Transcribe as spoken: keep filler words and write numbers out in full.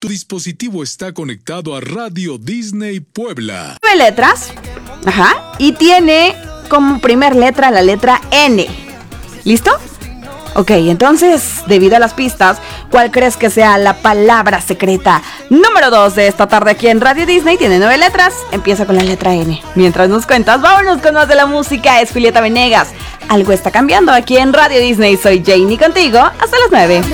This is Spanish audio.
Tu dispositivo está conectado a Radio Disney Puebla. Nueve letras. Ajá. Y tiene como primer letra la letra N. ¿Listo? Ok, entonces, debido a las pistas, ¿cuál crees que sea la palabra secreta número dos de esta tarde aquí en Radio Disney? Tiene nueve letras, empieza con la letra N. Mientras nos cuentas, vámonos con más de la música. Es Julieta Venegas. Algo está cambiando aquí en Radio Disney. Soy Janie contigo hasta las nueve.